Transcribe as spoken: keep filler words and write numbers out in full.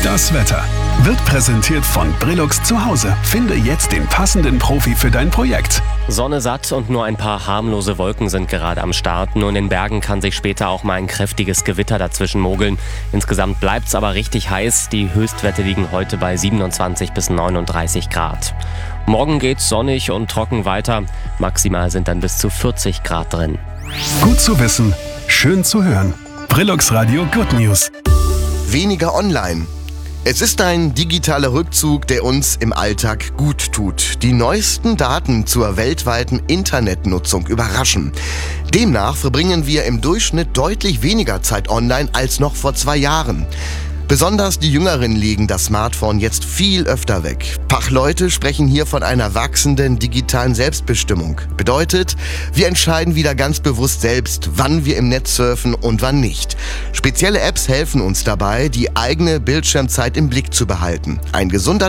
Das Wetter wird präsentiert von Brillux zu Hause. Finde jetzt den passenden Profi für dein Projekt. Sonne satt und nur ein paar harmlose Wolken sind gerade am Start. Nur in den Bergen kann sich später auch mal ein kräftiges Gewitter dazwischen mogeln. Insgesamt bleibt's aber richtig heiß. Die Höchstwerte liegen heute bei siebenundzwanzig bis neununddreißig Grad. Morgen geht's sonnig und trocken weiter. Maximal sind dann bis zu vierzig Grad drin. Gut zu wissen, schön zu hören. Brillux Radio Good News. Weniger online. Es ist ein digitaler Rückzug, der uns im Alltag gut tut. Die neuesten Daten zur weltweiten Internetnutzung überraschen. Demnach verbringen wir im Durchschnitt deutlich weniger Zeit online als noch vor zwei Jahren. Besonders die Jüngeren legen das Smartphone jetzt viel öfter weg. Fachleute sprechen hier von einer wachsenden digitalen Selbstbestimmung. Bedeutet, wir entscheiden wieder ganz bewusst selbst, wann wir im Netz surfen und wann nicht. Spezielle Apps helfen uns dabei, die eigene Bildschirmzeit im Blick zu behalten. Ein gesunder